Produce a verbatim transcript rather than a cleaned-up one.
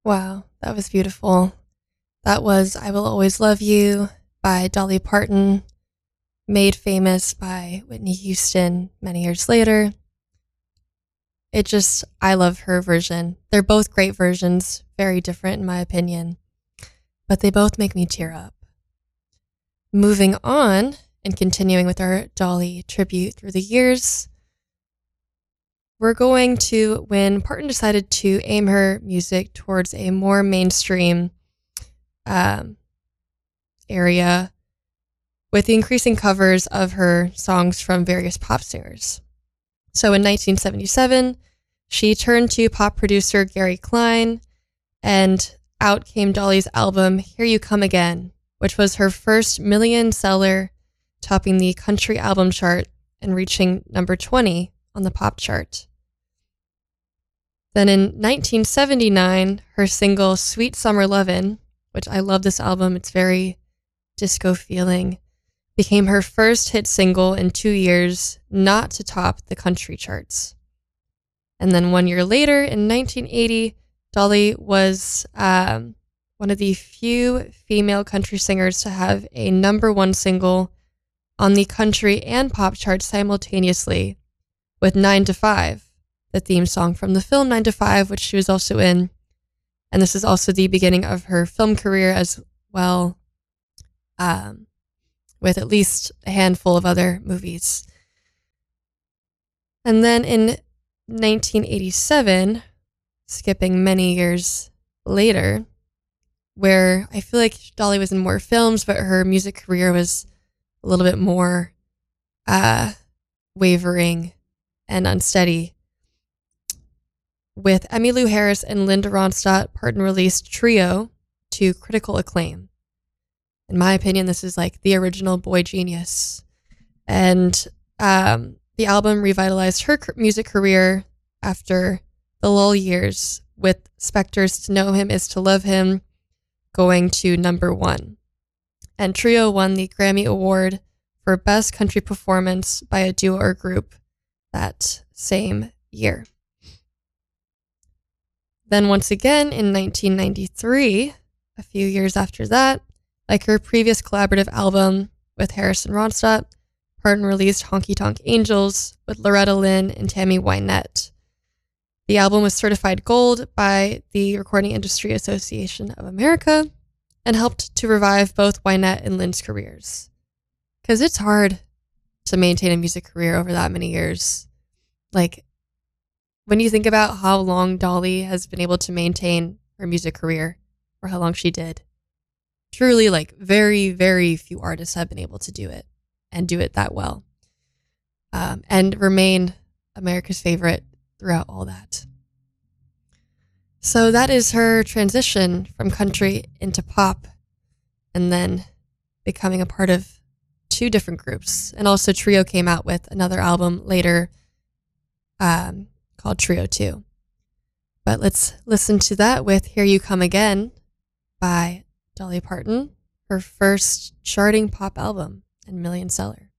Wow, that was beautiful. That was I Will Always Love You by Dolly Parton, made famous by Whitney Houston many years later. It just, I love her version. They're both great versions, very different in my opinion, but they both make me tear up. Moving on and continuing with our Dolly tribute through the years, we're going to when Parton decided to aim her music towards a more mainstream um, area with the increasing covers of her songs from various pop singers. So in nineteen seventy-seven, she turned to pop producer Gary Klein, and out came Dolly's album Here You Come Again, which was her first million seller, topping the country album chart and reaching number twenty on the pop chart. Then in nineteen seventy-nine, her single Sweet Summer Lovin', which I love this album, it's very disco feeling, became her first hit single in two years not to top the country charts. And then one year later, in nineteen eighty, Dolly was um, one of the few female country singers to have a number one single on the country and pop charts simultaneously with Nine to Five, the theme song from the film Nine to Five, which she was also in. And this is also the beginning of her film career as well, um, with at least a handful of other movies. And then in nineteen eighty-seven, skipping many years later, where I feel like Dolly was in more films, but her music career was a little bit more uh, wavering and unsteady. With Emmylou Harris and Linda Ronstadt, Parton released Trio to critical acclaim. In my opinion, this is like the original Boy Genius. And um, the album revitalized her music career after the lull years, with Spector's To Know Him Is to Love Him going to number one. And Trio won the Grammy Award for Best Country Performance by a Duo or Group that same year. Then once again in nineteen ninety-three, a few years after that, like her previous collaborative album with Harris and Ronstadt, Parton released Honky Tonk Angels with Loretta Lynn and Tammy Wynette. The album was certified gold by the Recording Industry Association of America and helped to revive both Wynette and Lynn's careers. Because it's hard to maintain a music career over that many years. Like, when you think about how long Dolly has been able to maintain her music career, or how long she did, truly, like, very, very few artists have been able to do it and do it that well, um, and remain America's favorite throughout all that. So that is her transition from country into pop, and then becoming a part of two different groups. And also Trio came out with another album later, um, called Trio two. But let's listen to that with Here You Come Again by Dolly Parton, her first charting pop album and million seller.